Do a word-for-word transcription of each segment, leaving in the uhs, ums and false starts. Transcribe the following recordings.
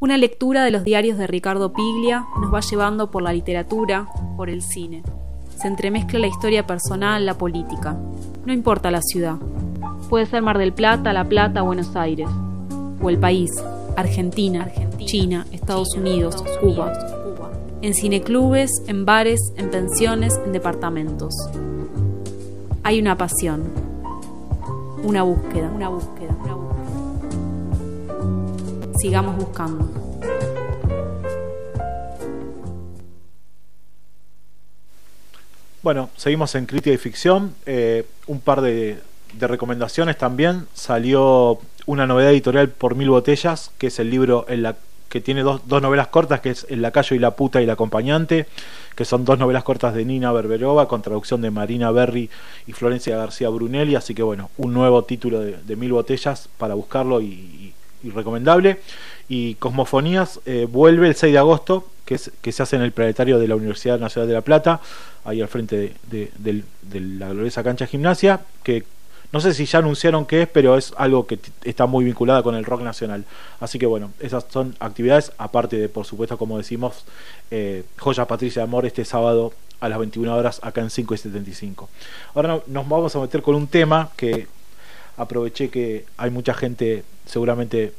Una lectura de los diarios de Ricardo Piglia nos va llevando por la literatura, por el cine. Se entremezcla la historia personal, la política. No importa la ciudad. Puede ser Mar del Plata, La Plata, Buenos Aires. O el país, Argentina, Argentina China, Estados China, Unidos, Estados Cuba. Unidos, Cuba. En cineclubes, en bares, en pensiones, en departamentos. Hay una pasión. Una búsqueda, una búsqueda, una búsqueda. Sigamos buscando. Bueno, seguimos en Crítica y Ficción. Eh, un par de, de recomendaciones también. Salió una novedad editorial por Mil Botellas, que es el libro en la, que tiene dos, dos novelas cortas, que es El lacayo y la puta y la acompañante, que son dos novelas cortas de Nina Berberova, con traducción de Marina Berry y Florencia García Brunelli. Así que bueno, un nuevo título de, de Mil Botellas para buscarlo y, y, y recomendable. Y Cosmofonías eh, vuelve el seis de agosto, que, es, que se hace en el planetario de la Universidad Nacional de La Plata, ahí al frente de, de, de, de la gloriosa cancha de Gimnasia, que no sé si ya anunciaron qué es, pero es algo que t- está muy vinculada con el rock nacional. Así que bueno, esas son actividades, aparte de, por supuesto, como decimos, eh, Joya Patricia de Amor este sábado a las veintiuna horas acá en cinco y setenta y cinco. Ahora no, nos vamos a meter con un tema que aproveché que hay mucha gente seguramente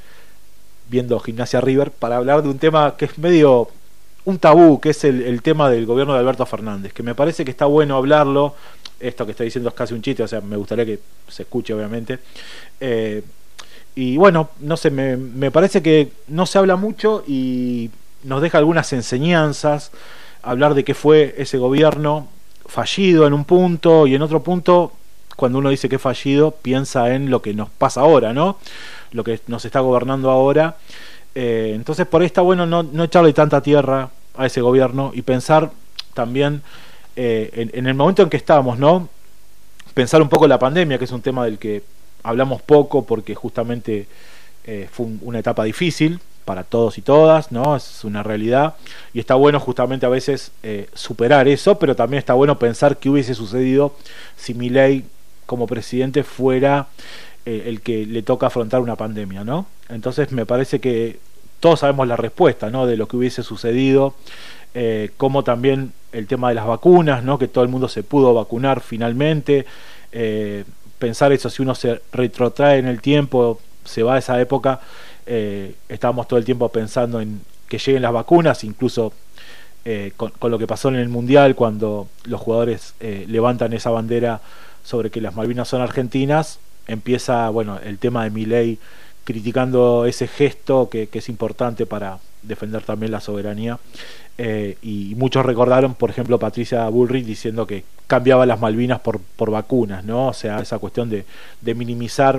viendo Gimnasia River para hablar de un tema que es medio un tabú, que es el, el tema del gobierno de Alberto Fernández, que me parece que está bueno hablarlo. Esto que estoy diciendo es casi un chiste, o sea, me gustaría que se escuche, obviamente. Eh, y bueno, no sé, me, me parece que no se habla mucho y nos deja algunas enseñanzas, hablar de qué fue ese gobierno fallido en un punto, y en otro punto, cuando uno dice que es fallido, piensa en lo que nos pasa ahora, ¿no? Lo que nos está gobernando ahora. Eh, entonces por ahí está bueno no, no echarle tanta tierra a ese gobierno y pensar también eh, en, en el momento en que estamos, ¿no? Pensar un poco la pandemia, que es un tema del que hablamos poco porque justamente eh, fue un, una etapa difícil para todos y todas, ¿no? Es una realidad y está bueno justamente a veces eh, superar eso, pero también está bueno pensar qué hubiese sucedido si Milei como presidente fuera el que le toca afrontar una pandemia, ¿no? Entonces me parece que todos sabemos la respuesta, ¿no? De lo que hubiese sucedido, eh, como también el tema de las vacunas, ¿no? Que todo el mundo se pudo vacunar finalmente. Eh, pensar eso, si uno se retrotrae en el tiempo, se va a esa época, eh, estábamos todo el tiempo pensando en que lleguen las vacunas, incluso eh, con, con lo que pasó en el Mundial, cuando los jugadores eh, levantan esa bandera sobre que las Malvinas son argentinas. Empieza, bueno, el tema de Milei criticando ese gesto que, que es importante para defender también la soberanía, eh, y muchos recordaron, por ejemplo, Patricia Bullrich diciendo que cambiaba las Malvinas por, por vacunas, ¿no? O sea, esa cuestión de, de minimizar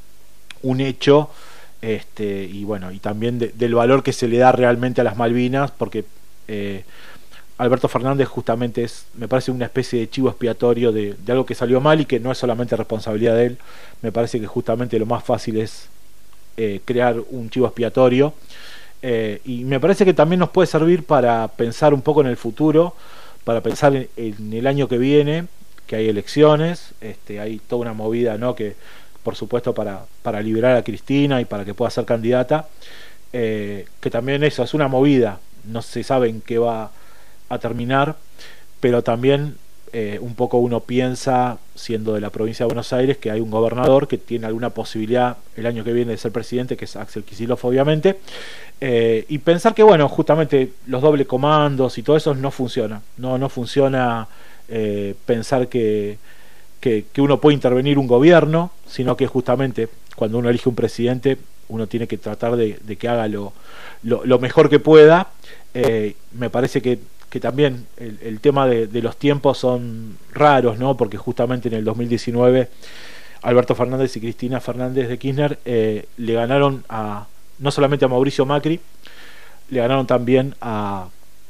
un hecho, este, y bueno, y también de, del valor que se le da realmente a las Malvinas, porque eh, Alberto Fernández justamente es, me parece, una especie de chivo expiatorio de, de algo que salió mal y que no es solamente responsabilidad de él. Me parece que justamente lo más fácil es eh, crear un chivo expiatorio, eh, y me parece que también nos puede servir para pensar un poco en el futuro, para pensar en, en el año que viene, que hay elecciones, este, hay toda una movida, ¿no? Que por supuesto para, para liberar a Cristina y para que pueda ser candidata, eh, que también eso es una movida, no se sabe en qué va a terminar, pero también eh, un poco uno piensa, siendo de la provincia de Buenos Aires, que hay un gobernador que tiene alguna posibilidad el año que viene de ser presidente, que es Axel Kicillof, obviamente, eh, y pensar que, bueno, justamente los doble comandos y todo eso no funciona, no, no funciona, eh, pensar que, que, que uno puede intervenir un gobierno, sino que justamente cuando uno elige un presidente, uno tiene que tratar de, de que haga lo, lo, lo mejor que pueda. Eh, me parece que que también el, el tema de, de los tiempos son raros, ¿no? Porque justamente en el dos mil diecinueve Alberto Fernández y Cristina Fernández de Kirchner eh, le ganaron a no solamente a Mauricio Macri, le ganaron también a,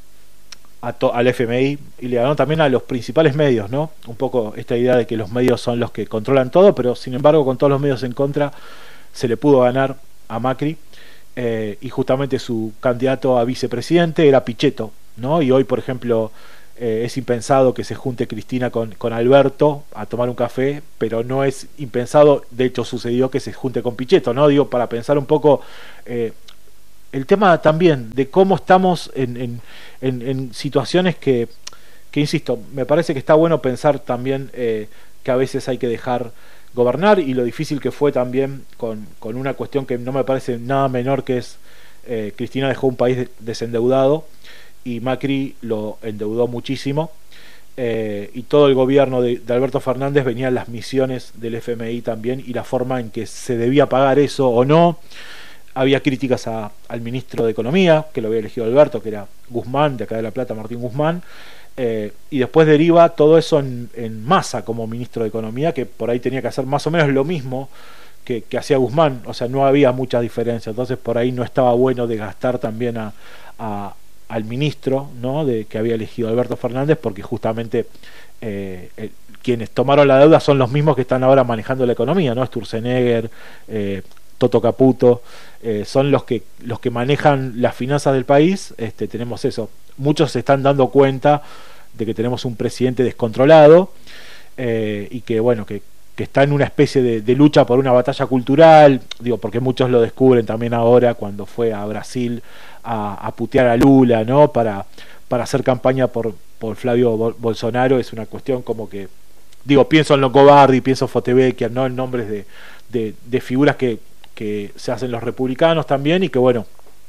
a to, al F M I y le ganaron también a los principales medios, ¿no? Un poco esta idea de que los medios son los que controlan todo, pero sin embargo con todos los medios en contra se le pudo ganar a Macri, eh, y justamente su candidato a vicepresidente era Pichetto, ¿no? Y hoy, por ejemplo, eh, es impensado que se junte Cristina con, con Alberto a tomar un café, pero no es impensado, de hecho sucedió que se junte con Pichetto, ¿no? Digo, para pensar un poco eh, el tema también de cómo estamos en, en, en, en situaciones que, que, insisto, me parece que está bueno pensar también eh, que a veces hay que dejar gobernar, y lo difícil que fue también con, con una cuestión que no me parece nada menor, que es eh, Cristina dejó un país desendeudado y Macri lo endeudó muchísimo, eh, y todo el gobierno de, de Alberto Fernández venían las misiones del F M I también, y la forma en que se debía pagar eso o no. Había críticas a, al ministro de Economía, que lo había elegido Alberto, que era Guzmán, de acá de La Plata, Martín Guzmán, eh, y después deriva todo eso en, en Massa como ministro de Economía, que por ahí tenía que hacer más o menos lo mismo que, que hacía Guzmán, o sea, no había mucha diferencia, entonces por ahí no estaba bueno de gastar también a, a, al ministro, ¿no?, de, que había elegido Alberto Fernández, porque justamente eh, el, quienes tomaron la deuda son los mismos que están ahora manejando la economía, ¿no? Sturzenegger, eh, Toto Caputo, eh, son los que los que manejan las finanzas del país. Este, tenemos eso. Muchos se están dando cuenta de que tenemos un presidente descontrolado, eh, y que bueno que, que está en una especie de, de lucha por una batalla cultural, digo, porque muchos lo descubren también ahora cuando fue a Brasil a, a putear a Lula, ¿no? Para, para hacer campaña por, por Flavio Bolsonaro. Es una cuestión como que, digo, pienso en Longobardi, pienso en Fontevecchia, ¿no? En nombres de, de, de figuras que que se hacen los republicanos también, y que bueno,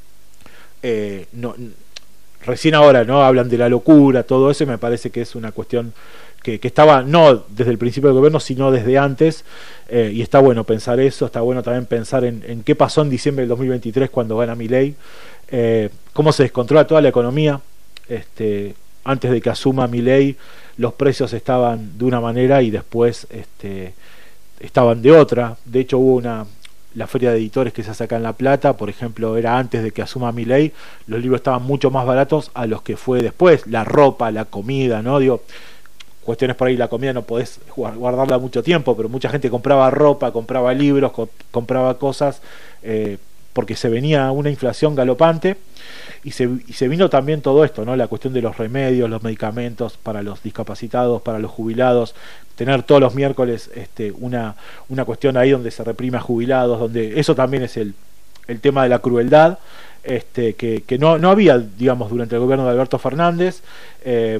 eh, no, recién ahora no hablan de la locura, todo eso, y me parece que es una cuestión que, que estaba no desde el principio del gobierno, sino desde antes, eh, y está bueno pensar eso. Está bueno también pensar en, en qué pasó en diciembre del dos mil veintitrés cuando gana Milei, eh, cómo se descontrola toda la economía. Este, antes de que asuma Milei, los precios estaban de una manera y después este, estaban de otra. De hecho, hubo una la feria de editores que se hace acá en La Plata, por ejemplo, era antes de que asuma Milei, los libros estaban mucho más baratos a los que fue después, la ropa, la comida, ¿no? Digo, cuestiones por ahí, la comida no podés guardarla mucho tiempo, pero mucha gente compraba ropa, compraba libros, co compraba cosas, eh, porque se venía una inflación galopante, y se, y se vino también todo esto, ¿no? La cuestión de los remedios, los medicamentos para los discapacitados, para los jubilados, tener todos los miércoles este, una, una cuestión ahí donde se reprime a jubilados, donde eso también es el, el tema de la crueldad, este, que, que no, no había, digamos, durante el gobierno de Alberto Fernández. Eh,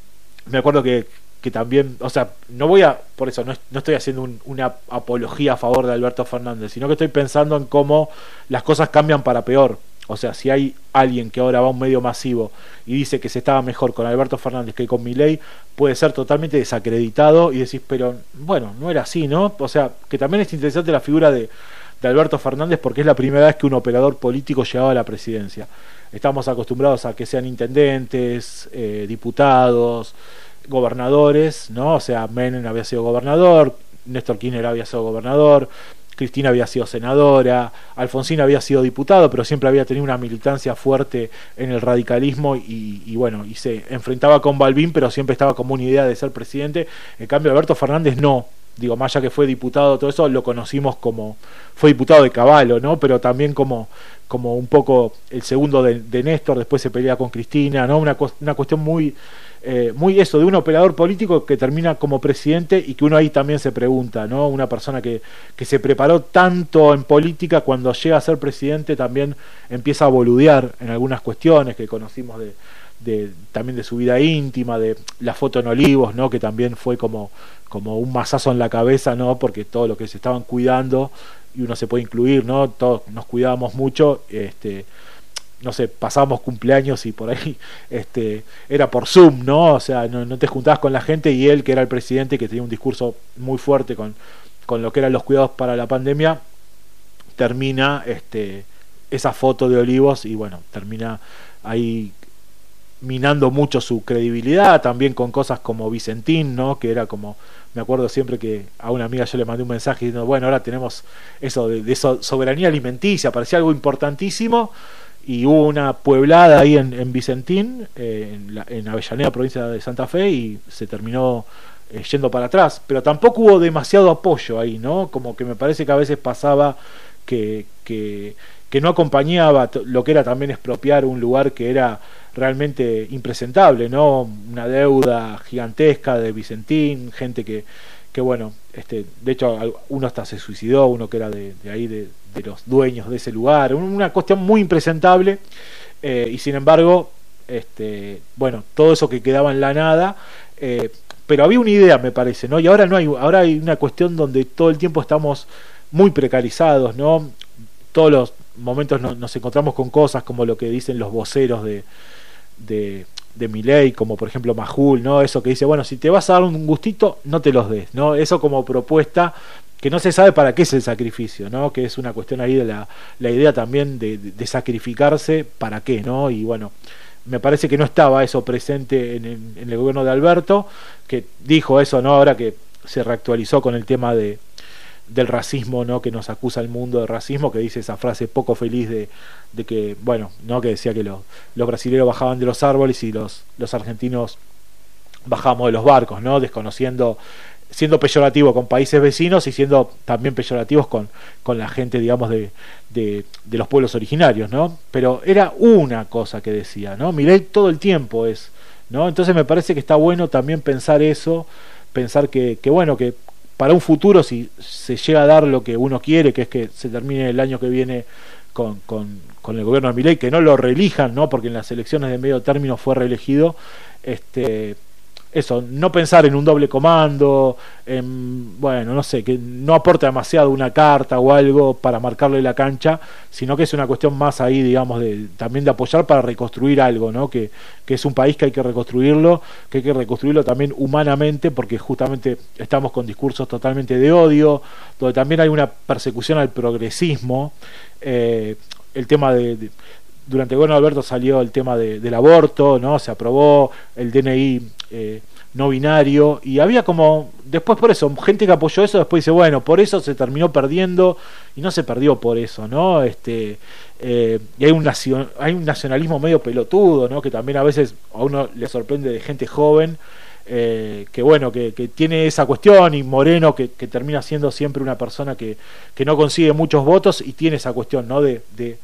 me acuerdo que, que también, o sea, no voy a, por eso no, no estoy haciendo un, una apología a favor de Alberto Fernández, sino que estoy pensando en cómo las cosas cambian para peor. O sea, si hay alguien que ahora va a un medio masivo y dice que se estaba mejor con Alberto Fernández que con Milei, puede ser totalmente desacreditado y decís, pero bueno, no era así, ¿no? O sea, que también es interesante la figura de, de Alberto Fernández, porque es la primera vez que un operador político llegaba a la presidencia. Estamos acostumbrados a que sean intendentes, eh, diputados, gobernadores, ¿no? O sea, Menem había sido gobernador, Néstor Kirchner había sido gobernador, Cristina había sido senadora, Alfonsín había sido diputado, pero siempre había tenido una militancia fuerte en el radicalismo, y, y bueno, y se enfrentaba con Balbín, pero siempre estaba como una idea de ser presidente. En cambio, Alberto Fernández no, digo, más allá que fue diputado, todo eso lo conocimos como, fue diputado de Caballo, ¿no? Pero también como, como un poco el segundo de, de Néstor, después se pelea con Cristina, ¿no? Una, una cuestión muy... Eh, muy eso, de un operador político que termina como presidente, y que uno ahí también se pregunta, ¿no? Una persona que, que se preparó tanto en política, cuando llega a ser presidente también empieza a boludear en algunas cuestiones que conocimos de, de también de su vida íntima, de la foto en Olivos, ¿no? Que también fue como, como un mazazo en la cabeza, ¿no? Porque todo lo que se estaban cuidando, y uno se puede incluir, ¿no? Todos nos cuidábamos mucho, este no sé, pasábamos cumpleaños y por ahí este era por Zoom, ¿no? O sea, no, no te juntabas con la gente, y él, que era el presidente, que tenía un discurso muy fuerte con, con lo que eran los cuidados para la pandemia, termina este esa foto de Olivos, y bueno, termina ahí minando mucho su credibilidad, también con cosas como Vicentín, ¿no? Que era como, me acuerdo siempre que a una amiga yo le mandé un mensaje diciendo, bueno, ahora tenemos eso de, de eso, soberanía alimenticia, parecía algo importantísimo. Y hubo una pueblada ahí en, en Vicentín, eh, en, la, en Avellaneda, provincia de Santa Fe, y se terminó eh, yendo para atrás. Pero tampoco hubo demasiado apoyo ahí, ¿no? Como que me parece que a veces pasaba que, que, que no acompañaba lo que era también expropiar un lugar que era realmente impresentable, ¿no? Una deuda gigantesca de Vicentín, gente que, que bueno, este, de hecho uno hasta se suicidó, uno que era de, de ahí, de, de los dueños de ese lugar, una cuestión muy impresentable, eh, y sin embargo, este, bueno, todo eso que quedaba en la nada, eh, pero había una idea, me parece, ¿no? Y ahora no hay, ahora hay una cuestión donde todo el tiempo estamos muy precarizados, ¿no? Todos los momentos no, nos encontramos con cosas como lo que dicen los voceros de, de, de Milei, como por ejemplo Majul, ¿no? Eso que dice, bueno, si te vas a dar un gustito, no te los des, ¿no? Eso como propuesta que no se sabe para qué es el sacrificio, ¿no? Que es una cuestión ahí de la, la idea también de, de, de sacrificarse, ¿para qué, no? Y bueno, me parece que no estaba eso presente en, en, en el gobierno de Alberto, que dijo eso, ¿no? Ahora que se reactualizó con el tema de del racismo, ¿no? Que nos acusa el mundo de racismo, que dice esa frase poco feliz de, de que, bueno, ¿no? Que decía que los, los brasileños bajaban de los árboles y los, los argentinos bajábamos de los barcos, ¿no? Desconociendo, siendo peyorativo con países vecinos y siendo también peyorativos con, con la gente, digamos, de, de, de los pueblos originarios, ¿no? Pero era una cosa que decía, ¿no? Milei todo el tiempo es, ¿no? Entonces me parece que está bueno también pensar eso, pensar que, que bueno, que para un futuro, si se llega a dar lo que uno quiere, que es que se termine el año que viene con, con, con el gobierno de Milei, que no lo reelijan, ¿no? Porque en las elecciones de medio término fue reelegido, este, eso, no pensar en un doble comando, en, bueno, no sé, que no aporta demasiado una carta o algo para marcarle la cancha, sino que es una cuestión más ahí, digamos, de también de apoyar para reconstruir algo, ¿no? Que, que es un país que hay que reconstruirlo, que hay que reconstruirlo también humanamente, porque justamente estamos con discursos totalmente de odio, donde también hay una persecución al progresismo, eh, el tema de, de durante el gobierno de Alberto salió el tema de, del aborto, ¿no? Se aprobó el D N I eh, no binario, y había como, después por eso, gente que apoyó eso, después dice, bueno, por eso se terminó perdiendo, y no se perdió por eso, ¿no? Este, eh, y hay un, nacion, hay un nacionalismo medio pelotudo, ¿no? Que también a veces a uno le sorprende de gente joven, eh, que bueno, que, que tiene esa cuestión, y Moreno, que, que termina siendo siempre una persona que, que no consigue muchos votos, y tiene esa cuestión, ¿no? De... de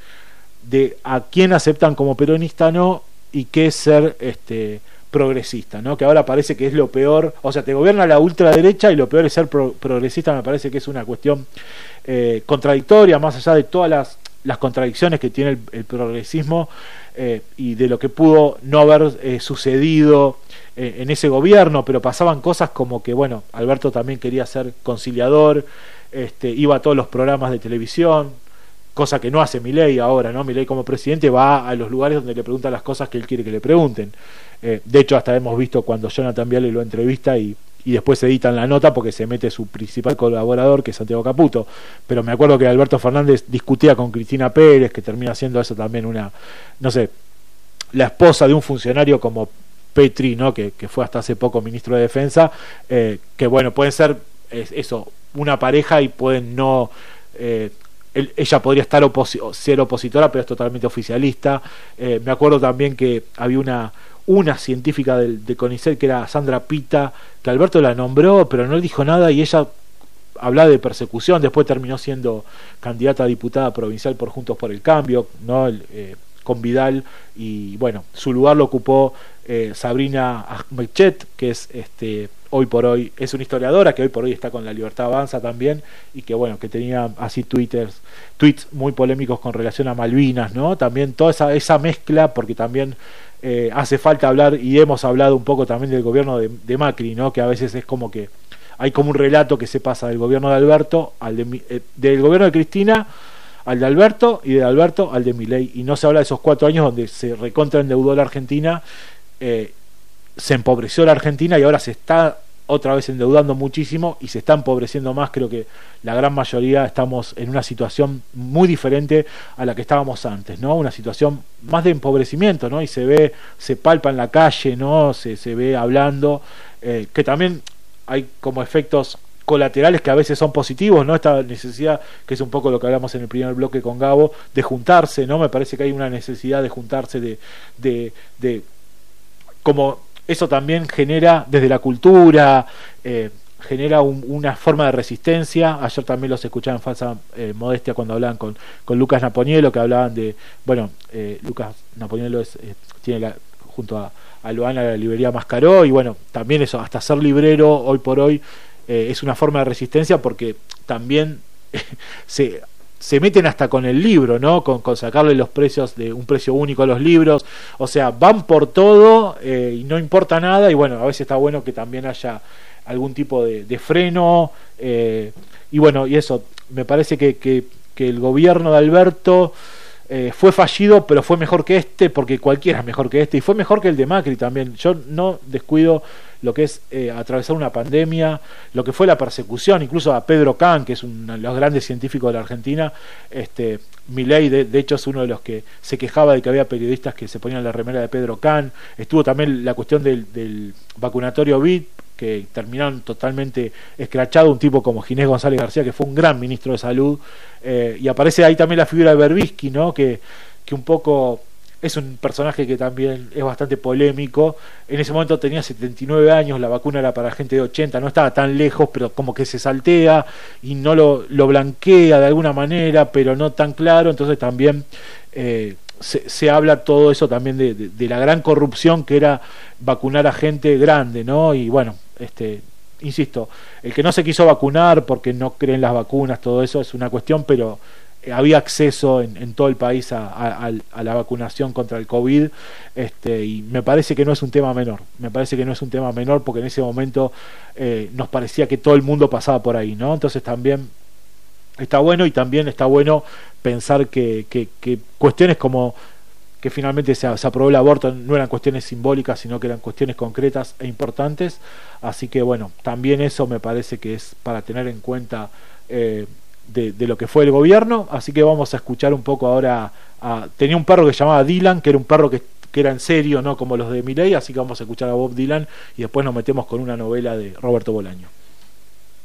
de a quién aceptan como peronista, no, y qué es ser este progresista, ¿no? Que ahora parece que es lo peor, o sea, te gobierna la ultraderecha y lo peor es ser pro progresista. Me parece que es una cuestión eh, contradictoria, más allá de todas las, las contradicciones que tiene el, el progresismo, eh, y de lo que pudo no haber eh, sucedido eh, en ese gobierno, pero pasaban cosas como que, bueno, Alberto también quería ser conciliador, este, iba a todos los programas de televisión, cosa que no hace Milei ahora, ¿no? Milei como presidente va a los lugares donde le preguntan las cosas que él quiere que le pregunten. Eh, de hecho, hasta hemos visto cuando Jonathan Viale lo entrevista y, y después editan la nota porque se mete su principal colaborador, que es Santiago Caputo. Pero me acuerdo que Alberto Fernández discutía con Cristina Pérez, que termina siendo eso también una, no sé, la esposa de un funcionario como Petri, ¿no? Que, que fue hasta hace poco ministro de Defensa, eh, que bueno, pueden ser es, eso, una pareja y pueden no... Eh, ella podría estar oposi ser opositora, pero es totalmente oficialista. Eh, me acuerdo también que había una una científica de, de CONICET, que era Sandra Pita, que Alberto la nombró, pero no dijo nada, y ella hablaba de persecución. Después terminó siendo candidata a diputada provincial por Juntos por el Cambio, ¿no? El, eh, con Vidal, y bueno, su lugar lo ocupó eh, Sabrina Ahmedchet, que es este hoy por hoy es una historiadora que hoy por hoy está con La Libertad Avanza también, y que bueno, que tenía así twitters, tweets muy polémicos con relación a Malvinas, ¿no? También toda esa, esa mezcla, porque también eh, hace falta hablar, y hemos hablado un poco también del gobierno de, de Macri, ¿no? Que a veces es como que hay como un relato que se pasa del gobierno de Alberto al de, eh, del gobierno de Cristina al de Alberto, y de Alberto al de Milei, y no se habla de esos cuatro años donde se recontra endeudó la Argentina, eh, se empobreció la Argentina y ahora se está otra vez endeudando muchísimo y se está empobreciendo más. Creo que la gran mayoría estamos en una situación muy diferente a la que estábamos antes, ¿no? Una situación más de empobrecimiento, ¿no? Y se ve, se palpa en la calle, ¿no? Se, se ve hablando, eh, que también hay como efectos colaterales que a veces son positivos, ¿no? Esta necesidad, que es un poco lo que hablamos en el primer bloque con Gabo, de juntarse, ¿no? Me parece que hay una necesidad de juntarse, de, de, de como eso también genera desde la cultura, eh, genera un, una forma de resistencia. Ayer también los escuchaba en falsa eh, modestia cuando hablaban con, con Lucas Naponielo, que hablaban de, bueno, eh, Lucas Naponielo es, eh, tiene la, junto a, a Loana la librería Mascaró, y bueno, también eso, hasta ser librero hoy por hoy eh, es una forma de resistencia porque también se, se meten hasta con el libro, ¿no? Con, con sacarle los precios de un precio único a los libros, o sea, van por todo eh, y no importa nada, y bueno, a veces está bueno que también haya algún tipo de, de freno, eh, y bueno, y eso, me parece que, que, que el gobierno de Alberto eh, fue fallido, pero fue mejor que este, porque cualquiera es mejor que este, y fue mejor que el de Macri también. Yo no descuido lo que es eh, atravesar una pandemia, lo que fue la persecución, incluso a Pedro Kahn, que es uno de los grandes científicos de la Argentina. este Milei, de, de hecho, es uno de los que se quejaba de que había periodistas que se ponían la remera de Pedro Kahn. Estuvo también la cuestión del, del vacunatorio V I D, que terminaron totalmente escrachado, un tipo como Ginés González García, que fue un gran ministro de salud, eh, y aparece ahí también la figura de Berbisky, ¿no? que, que un poco es un personaje que también es bastante polémico. En ese momento tenía setenta y nueve años, la vacuna era para gente de ochenta, no estaba tan lejos, pero como que se saltea y no lo, lo blanquea de alguna manera, pero no tan claro. Entonces también eh, se, se habla todo eso también de, de, de la gran corrupción que era vacunar a gente grande, ¿no? Y bueno, este insisto, el que no se quiso vacunar porque no creen las vacunas, todo eso es una cuestión, pero había acceso en, en todo el país a, a, a la vacunación contra el COVID, este, y me parece que no es un tema menor, me parece que no es un tema menor porque en ese momento eh, nos parecía que todo el mundo pasaba por ahí, ¿no? Entonces también está bueno, y también está bueno pensar que, que, que cuestiones como que finalmente se, se aprobó el aborto no eran cuestiones simbólicas, sino que eran cuestiones concretas e importantes. Así que bueno, también eso me parece que es para tener en cuenta eh, De, de lo que fue el gobierno. Así que vamos a escuchar un poco ahora a, tenía un perro que se llamaba Dylan, que era un perro que, que era en serio, no como los de Milei, así que vamos a escuchar a Bob Dylan y después nos metemos con una novela de Roberto Bolaño.